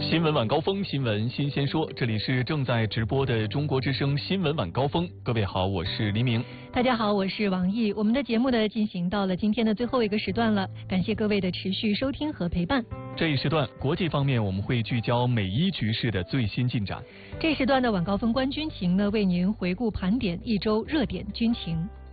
新闻晚高峰，新闻新鲜说，这里是正在直播的中国之声新闻晚高峰。各位好，我是黎明。 大家好，我是王毅。我们的节目呢进行到了今天的最后一个时段了，感谢各位的持续收听和陪伴。 这一时段国际方面我们会聚焦美伊局势的最新进展。 这一时段的晚高峰观军情呢，为您回顾盘点一周热点军情。